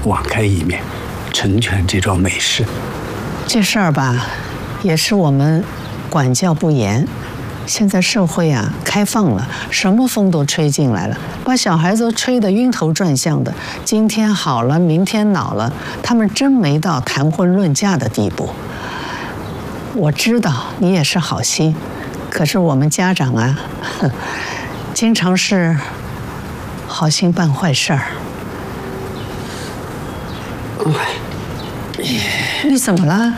网开一面，成全这桩美事。 这事儿吧，也是我们管教不严。现在社会啊开放了，什么风都吹进来了，把小孩子吹得晕头转向的。今天好了，明天恼了，他们真没到谈婚论嫁的地步。我知道你也是好心，可是我们家长啊，经常是好心办坏事儿。你怎么了？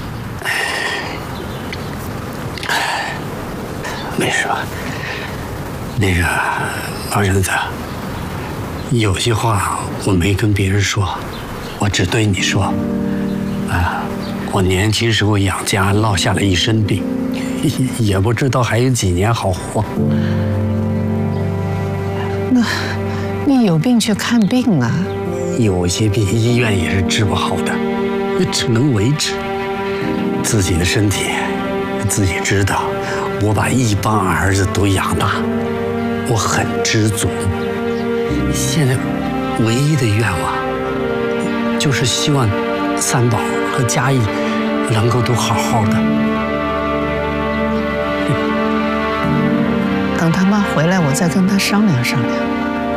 没事吧？那个老人子，有些话我没跟别人说，我只对你说。我年轻时候养家落下了一身病，也不知道还有几年好活。 那，你有病去看病啊？ 有些病医院也是治不好的，只能维持。自己的身体自己知道，我把一帮儿子都养大，我很知足。现在唯一的愿望就是希望三宝和嘉义能够都好好的。 等他妈回来，我再跟他商量商量。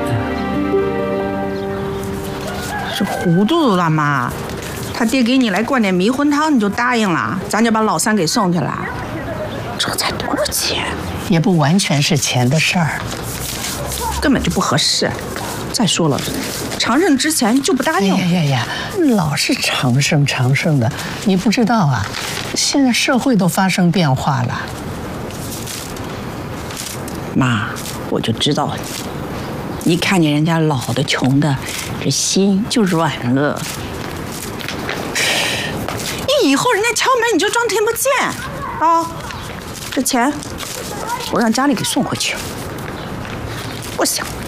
是糊涂了妈，他爹给你来灌点迷魂汤，你就答应了，咱就把老三给送去了。这才多少钱？ 也不完全是钱的事儿， 根本就不合适。再说了，长胜之前就不答应。 呀，老是长胜的，你不知道啊？现在社会都发生变化了。 妈，我就知道，一看见人家老的穷的，这心就软了。你以后人家敲门你就装听不见啊！这钱我让家里给送回去。不想。